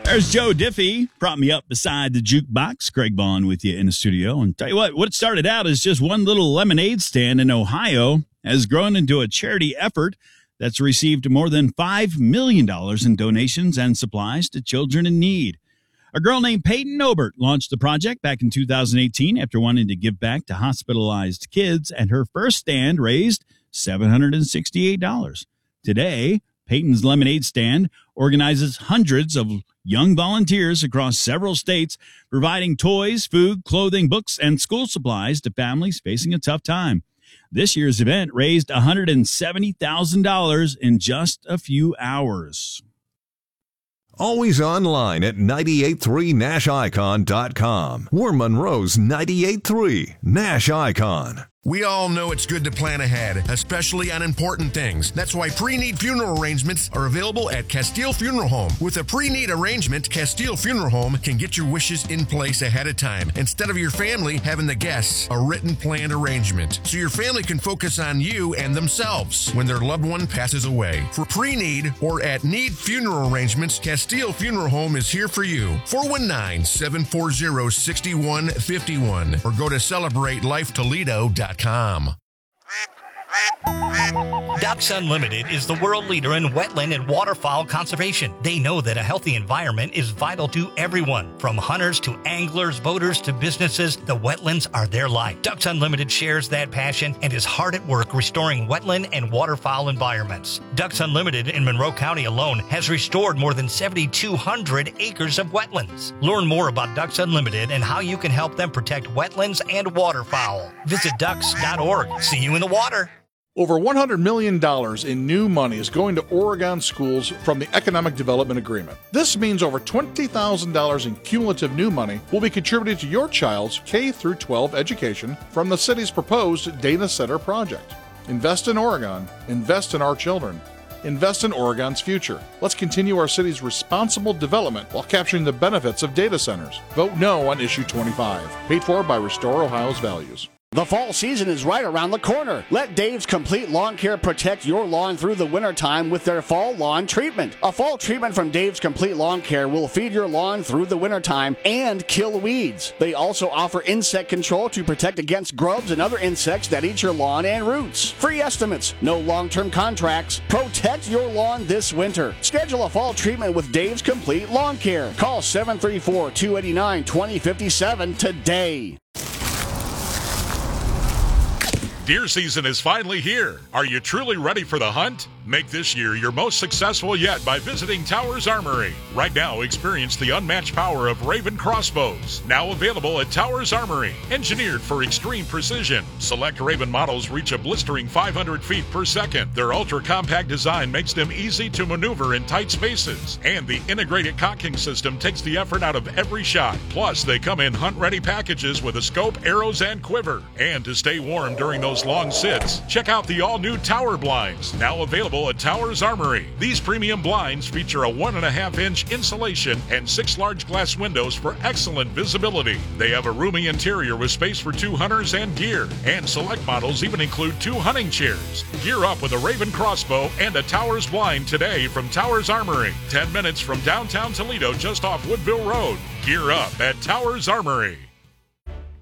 There's Joe Diffie, prop me up beside the jukebox. Greg Bond with you in the studio. And tell you what started out as just one little lemonade stand in Ohio has grown into a charity effort that's received more than $5 million in donations and supplies to children in need. A girl named Peyton Obert launched the project back in 2018 after wanting to give back to hospitalized kids, and her first stand raised $768. Today, Peyton's Lemonade Stand organizes hundreds of young volunteers across several states, providing toys, food, clothing, books, and school supplies to families facing a tough time. This year's event raised $170,000 in just a few hours. Always online at 983nashicon.com. We're Monroe's 98.3 Nash Icon. We all know it's good to plan ahead, especially on important things. That's why pre-need funeral arrangements are available at Castile Funeral Home. With a pre-need arrangement, Castile Funeral Home can get your wishes in place ahead of time, instead of your family having the guests a written planned arrangement, so your family can focus on you and themselves when their loved one passes away. For pre-need or at need funeral arrangements, Castile Funeral Home is here for you. 419-740-6151 or go to CelebrateLifeToledo.com. Ducks Unlimited is the world leader in wetland and waterfowl conservation. They know that a healthy environment is vital to everyone, from hunters to anglers, boaters to businesses. The wetlands are their life. Ducks Unlimited shares that passion and is hard at work restoring wetland and waterfowl environments. Ducks Unlimited in Monroe County alone has restored more than 7,200 acres of wetlands. Learn more about Ducks Unlimited and how you can help them protect wetlands and waterfowl. Visit ducks.org. See you in the water. Over $100 million in new money is going to Oregon schools from the Economic Development Agreement. This means over $20,000 in cumulative new money will be contributed to your child's K-12 education from the city's proposed data center project. Invest in Oregon. Invest in our children. Invest in Oregon's future. Let's continue our city's responsible development while capturing the benefits of data centers. Vote no on Issue 25. Paid for by Restore Ohio's Values. The fall season is right around the corner. Let Dave's Complete Lawn Care protect your lawn through the wintertime with their fall lawn treatment. A fall treatment from Dave's Complete Lawn Care will feed your lawn through the wintertime and kill weeds. They also offer insect control to protect against grubs and other insects that eat your lawn and roots. Free estimates, no long-term contracts. Protect your lawn this winter. Schedule a fall treatment with Dave's Complete Lawn Care. Call 734-289-2057 today. Deer season is finally here. Are you truly ready for the hunt? Make this year your most successful yet by visiting Towers Armory. Right now, experience the unmatched power of Raven crossbows. Now available at Towers Armory. Engineered for extreme precision. Select Raven models reach a blistering 500 feet per second. Their ultra-compact design makes them easy to maneuver in tight spaces. And the integrated cocking system takes the effort out of every shot. Plus, they come in hunt-ready packages with a scope, arrows, and quiver. And to stay warm during those long sits, check out the all-new Tower Blinds. Now available at Towers Armory. These premium blinds feature a 1.5-inch insulation and 6 large glass windows for excellent visibility. They have a roomy interior with space for 2 hunters and gear. And select models even include 2 hunting chairs. Gear up with a Raven crossbow and a Towers blind today from Towers Armory. 10 minutes from downtown Toledo, just off Woodville Road. Gear up at Towers Armory.